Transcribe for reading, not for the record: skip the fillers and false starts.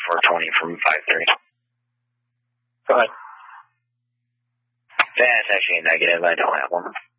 420 from 530. Go ahead. That's actually a negative. I don't have one.